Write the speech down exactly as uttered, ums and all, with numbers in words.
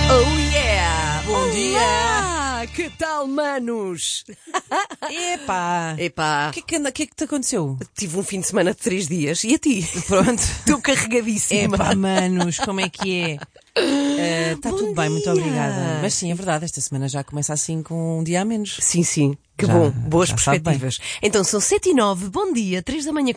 Oh yeah! Bom Olá! dia! Que tal, manos? Epá! Epá, O que é que, anda- que é que te aconteceu? tive um fim de semana de três dias. E a ti? Pronto. Estou carregadíssima. Epá, manos, como é que é? Está Bom tudo bem, muito dia. obrigada. Mas sim, é verdade, esta semana já começa assim com um dia a menos. Sim, sim. Que Já- bom. Boas já sabe bem. perspectivas. Então, são sete e nove. Bom dia. Três da manhã.